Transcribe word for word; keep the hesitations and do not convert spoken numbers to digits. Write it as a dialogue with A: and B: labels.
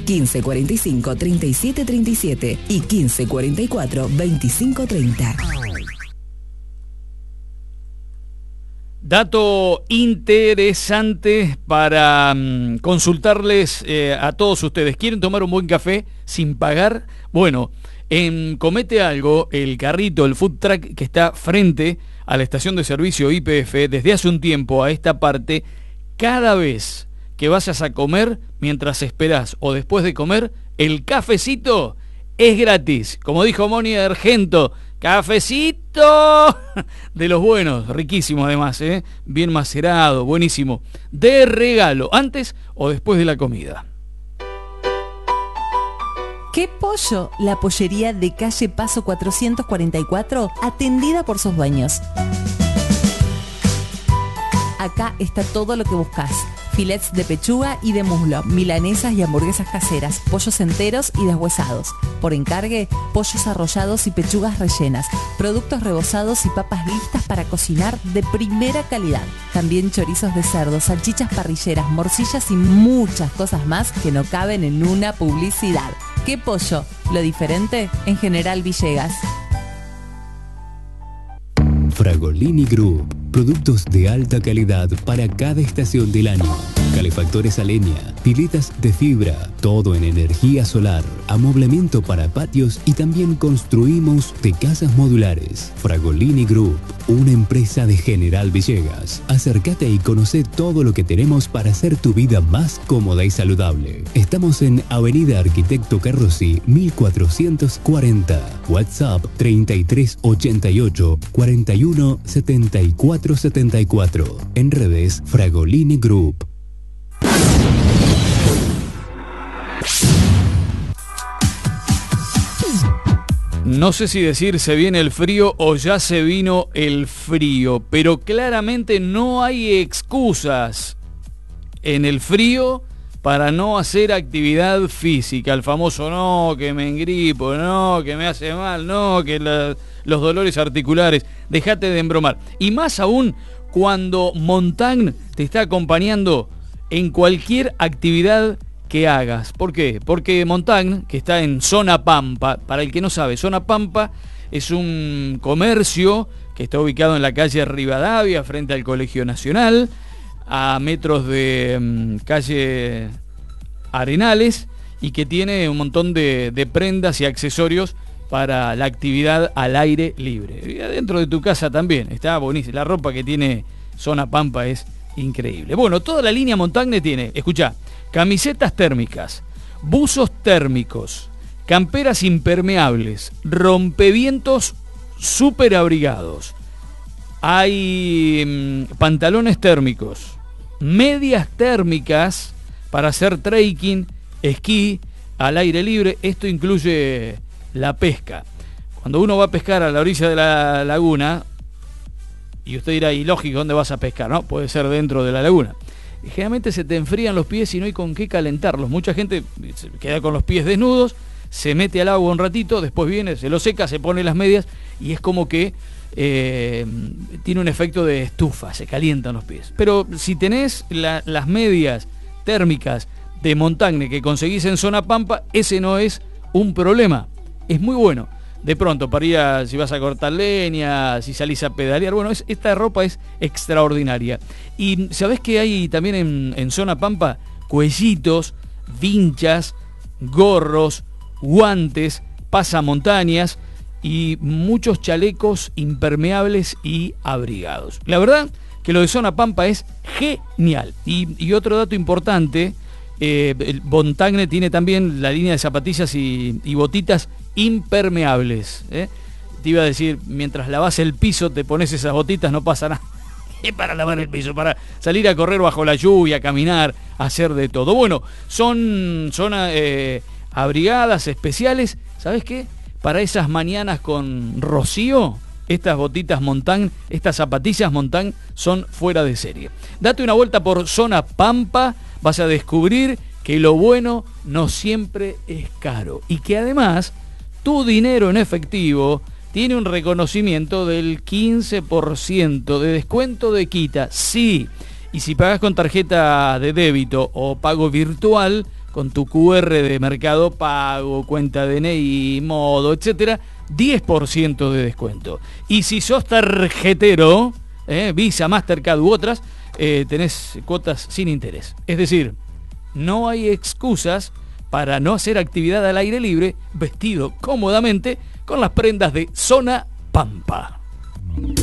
A: quince cuarenta y cinco, treinta y siete treinta y siete y quince cuarenta y cuatro, veinticinco treinta.
B: Dato interesante para um, consultarles eh, a todos ustedes. ¿Quieren tomar un buen café sin pagar? Bueno, en Comete Algo, el carrito, el food truck que está frente a la estación de servicio Y P F, desde hace un tiempo a esta parte, cada vez que vayas a comer, mientras esperás o después de comer, el cafecito es gratis. Como dijo Moni de Argento, cafecito de los buenos, riquísimo además, ¿eh? Bien macerado, buenísimo, de regalo, antes o después de la comida.
C: ¿Qué pollo? La pollería de calle Paso cuatrocientos cuarenta y cuatro, atendida por sus dueños. Acá está todo lo que buscas. Filets de pechuga y de muslo, milanesas y hamburguesas caseras, pollos enteros y deshuesados. Por encargue, pollos arrollados y pechugas rellenas, productos rebozados y papas listas para cocinar de primera calidad. También chorizos de cerdo, salchichas parrilleras, morcillas y muchas cosas más que no caben en una publicidad. ¿Qué pollo? Lo diferente en General Villegas.
D: Fragolini Group. Productos de alta calidad para cada estación del año. Calefactores a leña, piletas de fibra, todo en energía solar, amoblamiento para patios y también construimos de casas modulares. Fragolini Group, una empresa de General Villegas. Acércate y conoce todo lo que tenemos para hacer tu vida más cómoda y saludable. Estamos en Avenida Arquitecto Carrossi, mil cuatrocientos cuarenta. WhatsApp treinta y tres ochenta y ocho, cuarenta y uno setenta y cuatro setenta y cuatro. En redes, Fragolini Group.
B: No sé si decir se viene el frío o ya se vino el frío, pero claramente no hay excusas en el frío para no hacer actividad física. El famoso no, que me engripo, no, que me hace mal, no, que la, los dolores articulares. Déjate de embromar. Y más aún cuando Montagne te está acompañando en cualquier actividad que hagas. ¿Por qué? Porque Montagne, que está en Zona Pampa, para el que no sabe, Zona Pampa es un comercio que está ubicado en la calle Rivadavia, frente al Colegio Nacional, a metros de um, calle Arenales, y que tiene un montón de, de prendas y accesorios para la actividad al aire libre. Y adentro de tu casa también, está buenísimo. La ropa que tiene Zona Pampa es increíble. Bueno, toda la línea Montagne tiene, escuchá, camisetas térmicas, buzos térmicos, camperas impermeables, rompevientos súper abrigados. Hay mmm, pantalones térmicos, medias térmicas para hacer trekking, esquí, al aire libre. Esto incluye la pesca. Cuando uno va a pescar a la orilla de la laguna, y usted dirá, y lógico, ¿dónde vas a pescar? No, puede ser dentro de la laguna. Y generalmente se te enfrían los pies y no hay con qué calentarlos. Mucha gente se queda con los pies desnudos, se mete al agua un ratito, después viene, se lo seca, se pone las medias y es como que eh, tiene un efecto de estufa, se calientan los pies. Pero si tenés la, las medias térmicas de Montagne que conseguís en Zona Pampa, ese no es un problema. Es muy bueno. De pronto, para ir a, si vas a cortar leña, si salís a pedalear, bueno, es, esta ropa es extraordinaria. Y ¿sabés que hay también en, en Zona Pampa? Cuellitos, vinchas, gorros, guantes, pasamontañas y muchos chalecos impermeables y abrigados. La verdad que lo de Zona Pampa es genial. Y, y otro dato importante, eh, el Montagne tiene también la línea de zapatillas y, y botitas impermeables, ¿eh? Te iba a decir, mientras lavas el piso te pones esas botitas, no pasa nada. Es para lavar el piso, para salir a correr bajo la lluvia, caminar, hacer de todo. Bueno, son, son eh, abrigadas especiales, ¿sabes qué? Para esas mañanas con rocío, estas botitas Montagne, estas zapatillas Montagne son fuera de serie. Date una vuelta por Zona Pampa, vas a descubrir que lo bueno no siempre es caro y que además tu dinero en efectivo tiene un reconocimiento del quince por ciento de descuento de quita, sí. Y si pagas con tarjeta de débito o pago virtual, con tu cu erre de Mercado Pago, cuenta D N I, modo, etcétera, diez por ciento de descuento. Y si sos tarjetero, eh, Visa, Mastercard u otras, eh, tenés cuotas sin interés. Es decir, no hay excusas para no hacer actividad al aire libre vestido cómodamente con las prendas de Zona Pampa.